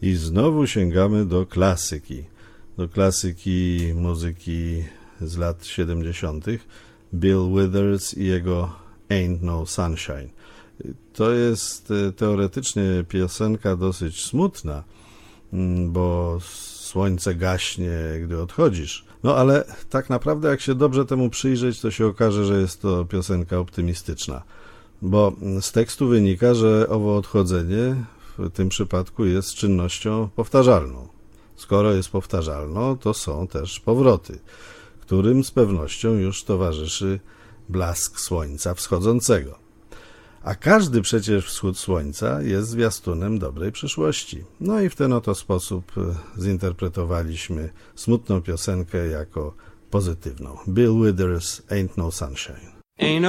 I znowu sięgamy do klasyki muzyki z lat 70. Bill Withers i jego Ain't No Sunshine. To jest teoretycznie piosenka dosyć smutna, bo słońce gaśnie, gdy odchodzisz. No ale tak naprawdę jak się dobrze temu przyjrzeć, to się okaże, że jest to piosenka optymistyczna. Bo z tekstu wynika, że owo odchodzenie w tym przypadku jest czynnością powtarzalną. Skoro jest powtarzalną, to są też powroty, którym z pewnością już towarzyszy blask słońca wschodzącego. A każdy przecież wschód słońca jest zwiastunem dobrej przyszłości. No i w ten oto sposób zinterpretowaliśmy smutną piosenkę jako pozytywną. Bill Withers, Ain't No Sunshine.